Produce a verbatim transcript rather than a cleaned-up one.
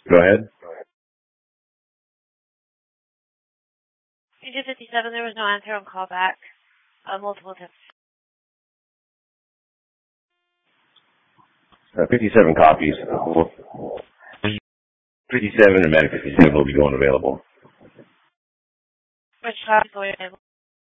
Go ahead. Agent fifty-seven, there was no answer on callback. Uh, multiple tips. Uh, fifty-seven copies. fifty-seven and Medic fifty-seven will be going available. Which copies will be available?